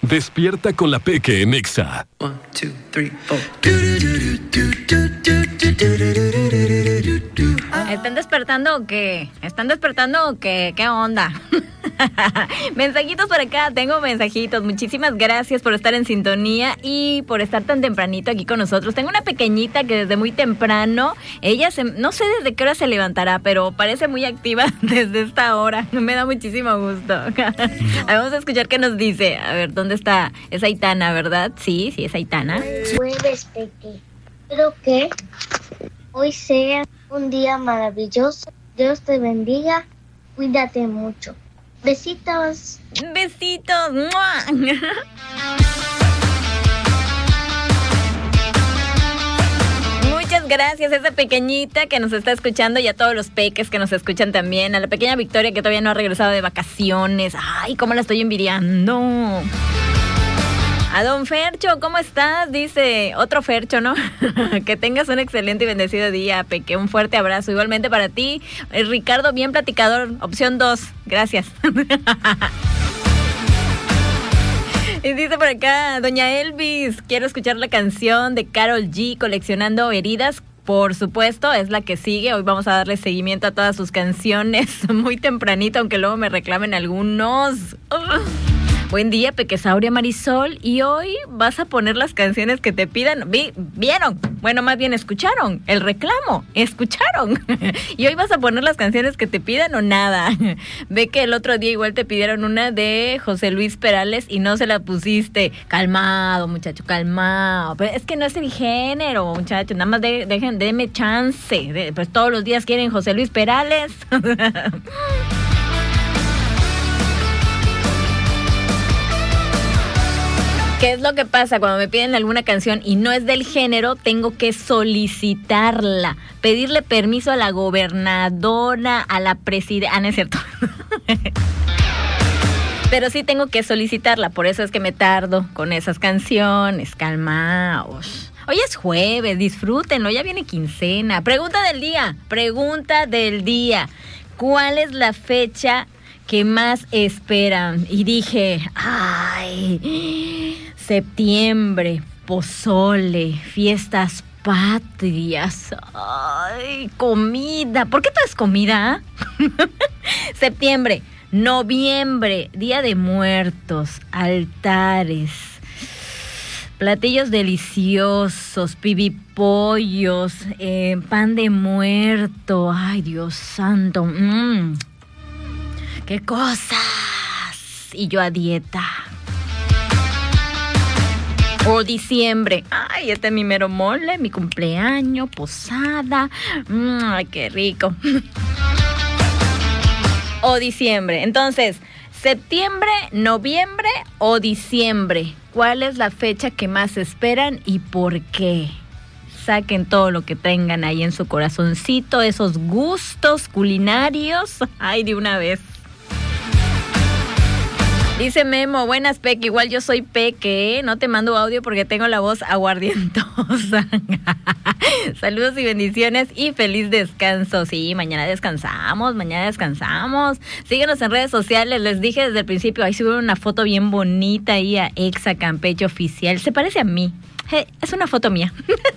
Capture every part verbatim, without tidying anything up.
Despierta con la Peque en Exa. One, two, three, four. ¿Están despertando o qué? ¿Están despertando o qué? ¿Qué onda? Mensajitos por acá, tengo mensajitos. Muchísimas gracias por estar en sintonía y por estar tan tempranito aquí con nosotros. Tengo una pequeñita que desde muy temprano, ella se, no sé desde qué hora se levantará, pero parece muy activa desde esta hora. Me da muchísimo gusto. A ver, vamos a escuchar qué nos dice. A ver, ¿dónde está? Es Aitana, ¿verdad? Sí, sí, es Aitana. Jueves, Peque. Espero que hoy sea un día maravilloso. Dios te bendiga. Cuídate mucho. Besitos. Besitos. ¡Mua! Muchas gracias a esa pequeñita que nos está escuchando y a todos los peques que nos escuchan también. A la pequeña Victoria que todavía no ha regresado de vacaciones. Ay, cómo la estoy envidiando. A don Fercho, ¿cómo estás? Dice, otro Fercho, ¿no? Que tengas un excelente y bendecido día, Peque. Un fuerte abrazo. Igualmente para ti, Ricardo, bien platicador. Opción dos. Gracias. Y dice por acá, doña Elvis, quiero escuchar la canción de Karol G, Coleccionando Heridas. Por supuesto, es la que sigue. Hoy vamos a darle seguimiento a todas sus canciones muy tempranito, aunque luego me reclamen algunos. Uh. Buen día, Pequesauria Marisol. Y hoy vas a poner las canciones que te pidan. Vi, ¿Vieron? Bueno, más bien escucharon el reclamo. Escucharon. Y hoy vas a poner las canciones que te pidan o nada. Ve que el otro día igual te pidieron una de José Luis Perales y no se la pusiste. Calmado, muchacho, calmado. Pero es que no es el género, muchacho. Nada más de, dejen, denme chance. De, pues todos los días quieren José Luis Perales. ¿Qué es lo que pasa? Cuando me piden alguna canción y no es del género, tengo que solicitarla, pedirle permiso a la gobernadora, a la presidenta. Ah, no es cierto. Pero sí tengo que solicitarla, por eso es que me tardo con esas canciones. Calmaos. Hoy es jueves, disfrútenlo, ya viene quincena. Pregunta del día, pregunta del día. ¿Cuál es la fecha que más esperan? Y dije, ay, septiembre, pozole, fiestas patrias, ay, comida. ¿Por qué todo es comida? Septiembre, noviembre, Día de Muertos, altares, platillos deliciosos, pibipollos, eh, pan de muerto. Ay, Dios santo. Mmm. ¡Qué cosas! Y yo a dieta. O diciembre. Ay, este es mi mero mole, mi cumpleaños, posada. Mm, ay, qué rico. O diciembre. Entonces, septiembre, noviembre o diciembre. ¿Cuál es la fecha que más esperan y por qué? Saquen todo lo que tengan ahí en su corazoncito, esos gustos culinarios. Ay, de una vez. Dice Memo, buenas Peque, igual yo soy Peque, ¿eh? No te mando audio porque tengo la voz aguardientosa. Saludos y bendiciones y feliz descanso. Sí, mañana descansamos, mañana descansamos. Síguenos en redes sociales, les dije desde el principio, ahí subieron una foto bien bonita ahí a Exa Campeche Oficial. Se parece a mí, hey, es una foto mía.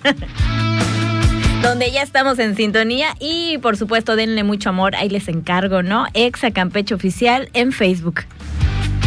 Donde ya estamos en sintonía y por supuesto denle mucho amor, ahí les encargo, ¿no? Exa Campeche Oficial en Facebook.